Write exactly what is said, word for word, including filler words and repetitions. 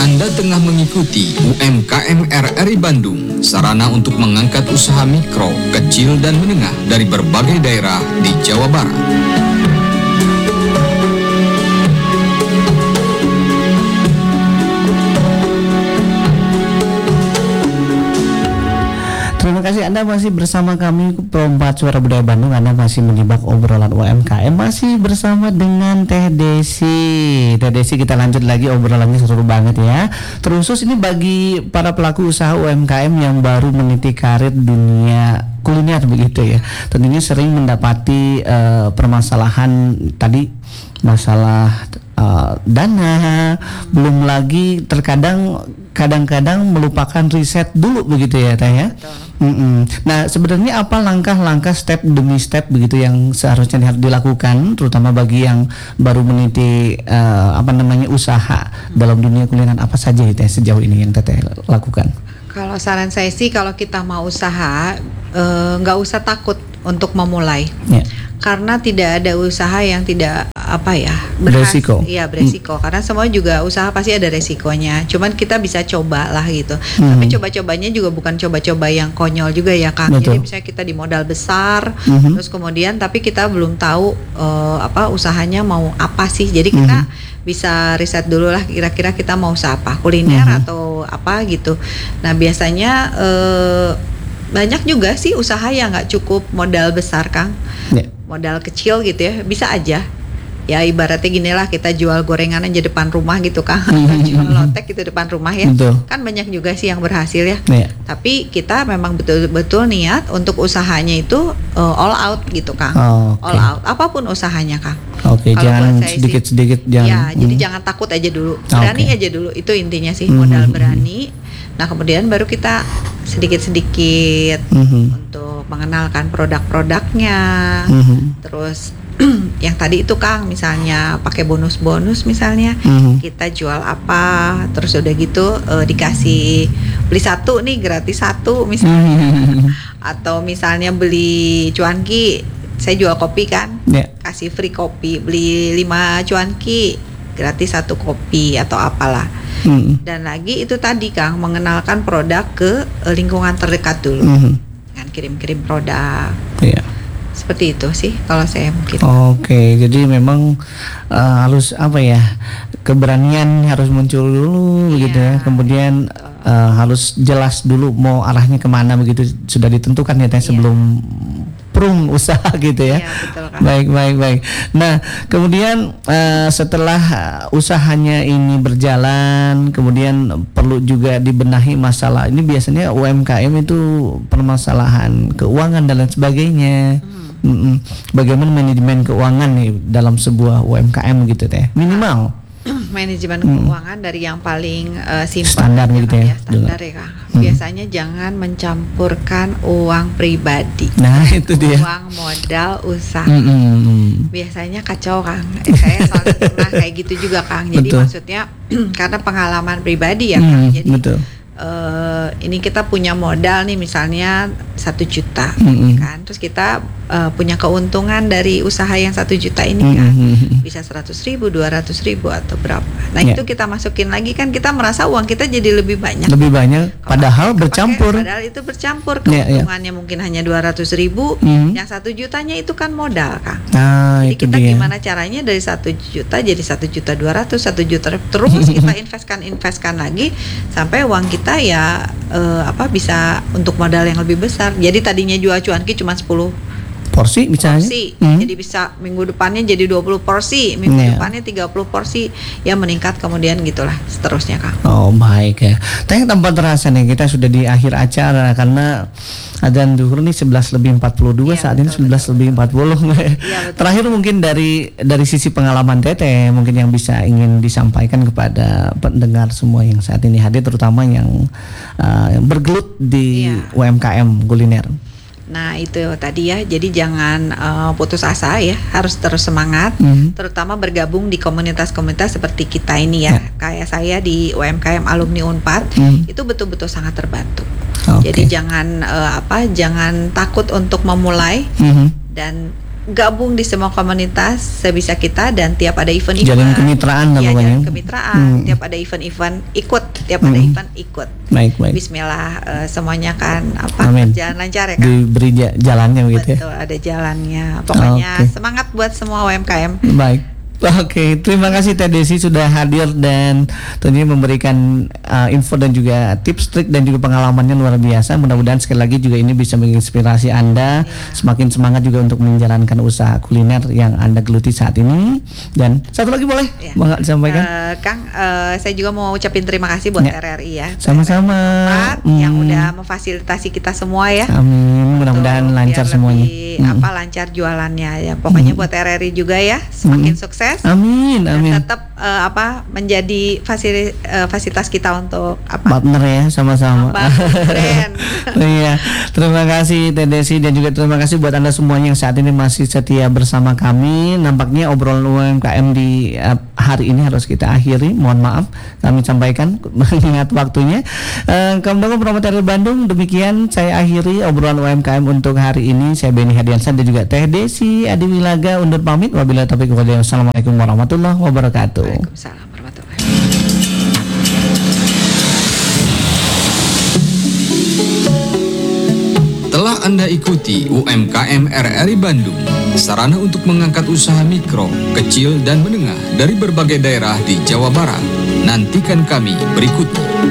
Anda tengah mengikuti U M K M R R I Bandung, sarana untuk mengangkat usaha mikro, kecil, dan menengah dari berbagai daerah di Jawa Barat. Terima kasih Anda masih bersama kami Perempat Suara Budaya Bandung. Anda masih menyimak obrolan U M K M, masih bersama dengan Teh Desi. Teh Desi, kita lanjut lagi obrolannya, seru banget ya. Terusus ini bagi para pelaku usaha U M K M yang baru meniti karir dunia kuliner begitu ya. Tentunya sering mendapati uh, permasalahan tadi, masalah uh, dana, belum lagi terkadang kadang-kadang melupakan riset dulu begitu ya Teh ya. Mm-mm. Nah, sebenarnya apa langkah-langkah step demi step begitu yang seharusnya harus dilakukan, terutama bagi yang baru meniti uh, apa namanya usaha hmm. dalam dunia kuliner, apa saja itu sejauh ini yang Teteh lakukan? Kalau saran saya sih, kalau kita mau usaha nggak uh, usah takut untuk memulai, yeah. karena tidak ada usaha yang tidak apa ya beresiko. Iya beresiko, hmm. karena semua juga usaha pasti ada resikonya. Cuman kita bisa coba lah gitu. Hmm. Tapi coba-cobanya juga bukan coba-coba yang konyol juga ya Kang. Betul. Jadi misalnya kita di modal besar, hmm. terus kemudian tapi kita belum tahu uh, apa usahanya mau apa sih. Jadi kita hmm. bisa riset dulu lah kira-kira kita mau usaha apa, kuliner hmm. atau apa gitu. Nah biasanya uh, banyak juga sih usaha yang nggak cukup modal besar Kang, yeah. modal kecil gitu ya, bisa aja. Ya ibaratnya gini lah, kita jual gorengan aja depan rumah gitu Kang, mm-hmm. jual lotek gitu depan rumah ya. Betul. Kan banyak juga sih yang berhasil ya. Yeah. Tapi kita memang betul-betul niat untuk usahanya itu uh, all out gitu Kang. Oh, okay. All out, apapun usahanya Kang. Oke, okay, jangan sedikit-sedikit jangan. Ya, hmm. jadi jangan takut aja dulu, berani okay. aja dulu, itu intinya sih, modal mm-hmm. berani. Nah kemudian baru kita sedikit-sedikit mm-hmm. untuk mengenalkan produk-produknya, mm-hmm. terus yang tadi itu Kang, misalnya pakai bonus-bonus misalnya, mm-hmm. kita jual apa, terus udah gitu uh, dikasih beli satu nih gratis satu misalnya, mm-hmm. atau misalnya beli cuanki, saya jual kopi kan, yeah. kasih free kopi, beli lima cuanki gratis satu kopi atau apalah. Mm-hmm. Dan lagi itu tadi Kang, mengenalkan produk ke uh, lingkungan terdekat dulu, mm-hmm. kan kirim-kirim produk. Yeah. Seperti itu sih kalau saya mungkin. Oke, jadi memang uh, harus apa ya, keberanian harus muncul dulu, yeah. gitu ya. Kemudian uh, harus jelas dulu mau arahnya kemana begitu, sudah ditentukan ya Teh, sebelum yeah. prung usaha gitu ya. Iya, betul, kan? Baik, baik, baik. Nah, kemudian uh, setelah usahanya ini berjalan, kemudian perlu juga dibenahi masalah. Ini biasanya U M K M itu permasalahan keuangan dan lain sebagainya. Hmm. Mm-mm. Bagaimana manajemen keuangan nih dalam sebuah U M K M gitu Teh? Minimal manajemen hmm. keuangan dari yang paling uh, simpel standar ya, gitu ya, ya standar ya Kang. Hmm. Biasanya jangan mencampurkan uang pribadi. Nah itu dia. Uang modal usaha. Hmm. Biasanya kacau Kang. Eh, saya soalnya pernah kayak gitu juga Kang. Jadi betul. Maksudnya karena pengalaman pribadi ya Kang. Hmm. Jadi betul. Uh, ini kita punya modal nih misalnya satu juta, mm-hmm. kan, terus kita uh, punya keuntungan dari usaha yang satu juta ini kan, mm-hmm. bisa seratus ribu, dua ratus ribu atau berapa. Nah yeah. itu kita masukin lagi kan, kita merasa uang kita jadi lebih banyak. Lebih banyak, kalau padahal bercampur. Pakai, padahal itu bercampur, keuntungannya yeah, yeah. mungkin hanya dua ratus ribu, mm-hmm. yang satu jutanya itu kan modal Kang. Nah, jadi itu kita dia. Gimana caranya dari satu juta jadi satu juta dua ratus, satu juta terus kita investkan investkan lagi sampai uang kita ya uh, apa bisa untuk modal yang lebih besar. Jadi tadinya jual cuanki cuma sepuluh porsi misalnya. Porsi. Hmm. Jadi bisa minggu depannya jadi dua puluh porsi, minggu yeah. depannya tiga puluh porsi, ya meningkat kemudian gitulah seterusnya Kang. Oh baik ya. Tapi tanpa terasa nih kita sudah di akhir acara karena adzan zuhur nih sebelas lebih empat puluh dua, ya, saat betul, ini sebelas lebih empat puluh. Ya, terakhir mungkin dari dari sisi pengalaman Teteh mungkin yang bisa ingin disampaikan kepada pendengar semua yang saat ini hadir, terutama yang uh, bergelut di ya. U M K M kuliner. Nah itu tadi ya, jadi jangan uh, putus asa ya, harus terus semangat, mm-hmm. terutama bergabung di komunitas-komunitas seperti kita ini ya, yeah. kayak saya di U M K M alumni Unpad, mm-hmm. itu betul-betul sangat terbantu. Okay. Jadi jangan uh, apa, jangan takut untuk memulai, mm-hmm. dan gabung di semua komunitas sebisa kita, dan tiap ada event-event jalin kemitraan lah ya, pokoknya. jalin kemitraan, Hmm. tiap ada event-event ikut, tiap ada Hmm. event ikut. Baik, baik. Bismillah, eh, semuanya kan apa Amin. berjalan lancar ya kan. Diberi ja- jalannya begitu ya. Betul, ada jalannya. Pokoknya Oke. semangat buat semua U M K M. Baik. Oke, terima kasih Teh Desi sudah hadir dan tentunya memberikan uh, info dan juga tips, trik dan juga pengalamannya luar biasa. Mudah-mudahan sekali lagi juga ini bisa menginspirasi Anda semakin semangat juga untuk menjalankan usaha kuliner yang Anda geluti saat ini. Dan satu lagi boleh Ya. Bang disampaikan? Eh, Kang, eh, saya juga mau ucapin terima kasih buat Ya. R R I ya. Sama-sama. Tempat Hmm. yang udah memfasilitasi kita semua ya. Amin, mudah-mudahan Untuk lancar biar semuanya. lebih, Hmm. apa lancar jualannya ya. Pokoknya buat R R I juga ya, semakin Hmm. sukses. Amin, Dan amin. tetap eh, apa menjadi fasili- eh, fasilitas kita untuk apa? Partner ya, sama-sama. Membangun brand. Iya, terima kasih Teh Desi dan juga terima kasih buat Anda semuanya yang saat ini masih setia bersama kami. Nampaknya obrolan U M K M di uh, hari ini harus kita akhiri. Mohon maaf kami sampaikan mengingat waktunya. Uh, Kamu Promoter Bandung, demikian saya akhiri obrolan U M K M untuk hari ini. Saya Benny Hadiansyah dan juga Teh Desi Adi Wilaga undur pamit. Wabillahi taufiq wal hidayah. Wassalamualaikum warahmatullahi wabarakatuh. Waalaikumsalam warahmatullahi wabarakatuh. Telah Anda ikuti U M K M R R I Bandung, sarana untuk mengangkat usaha mikro, kecil, dan menengah dari berbagai daerah di Jawa Barat. Nantikan kami berikutnya.